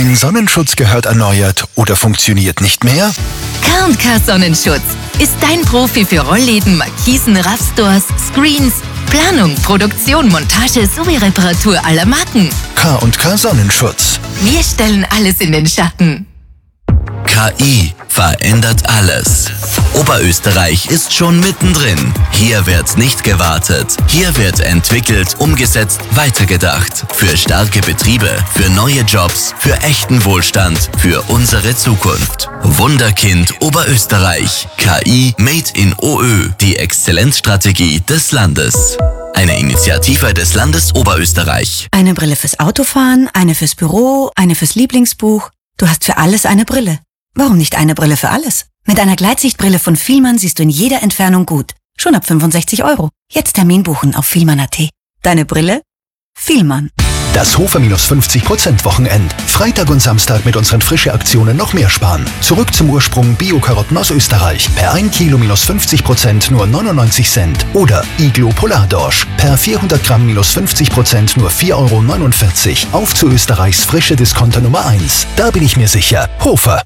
Ein Sonnenschutz gehört erneuert oder funktioniert nicht mehr? K&K Sonnenschutz ist dein Profi für Rollläden, Markisen, Raffstores, Screens, Planung, Produktion, Montage sowie Reparatur aller Marken. K&K Sonnenschutz. Wir stellen alles in den Schatten. KI verändert alles. Oberösterreich ist schon mittendrin. Hier wird nicht gewartet. Hier wird entwickelt, umgesetzt, weitergedacht. Für starke Betriebe, für neue Jobs, für echten Wohlstand, für unsere Zukunft. Wunderkind Oberösterreich. KI Made in OÖ. Die Exzellenzstrategie des Landes. Eine Initiative des Landes Oberösterreich. Eine Brille fürs Autofahren, eine fürs Büro, eine fürs Lieblingsbuch. Du hast für alles eine Brille. Warum nicht eine Brille für alles? Mit einer Gleitsichtbrille von Fielmann siehst du in jeder Entfernung gut. Schon ab 65 €. Jetzt Termin buchen auf fielmann.at. Deine Brille? Fielmann. Das Hofer-50% Wochenend. Freitag und Samstag mit unseren Frische-Aktionen noch mehr sparen. Zurück zum Ursprung Bio-Karotten aus Österreich. Per 1 Kilo -50% nur 99 Cent. Oder Iglo Polardorsch. Per 400 Gramm -50% nur 4,49 €. Auf zu Österreichs frische Discounter Nummer 1. Da bin ich mir sicher. Hofer.